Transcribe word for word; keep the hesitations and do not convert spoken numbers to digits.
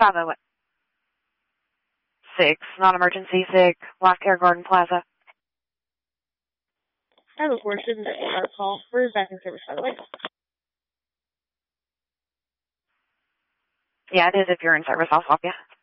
five oh six, non-emergency sick, Life Care Garden Plaza. I look worse than our call. Where's back in service, by the way? Yeah, it is if you're in service. I'll swap you.